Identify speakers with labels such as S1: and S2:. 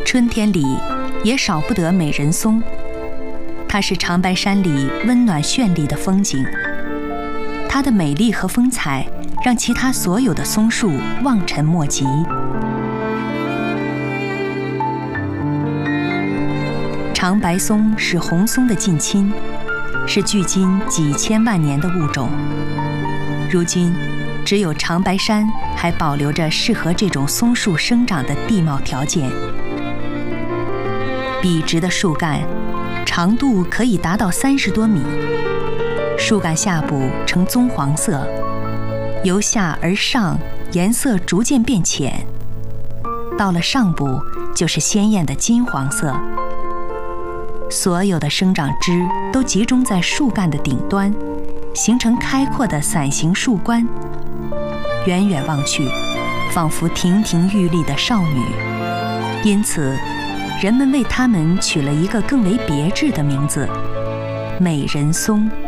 S1: 春天里也少不得美人松，它是长白山里温暖绚丽的风景。它的美丽和风采让其他所有的松树望尘莫及。长白松是红松的近亲，是距今几千万年的物种。如今，只有长白山还保留着适合这种松树生长的地貌条件。笔直的树干，长度可以达到30多米，树干下部呈棕黄色，由下而上颜色逐渐变浅，到了上部就是鲜艳的金黄色。所有的生长枝都集中在树干的顶端，形成开阔的伞形树冠。远远望去，仿佛亭亭玉立的少女。因此，人们为它们取了一个更为别致的名字——美人松。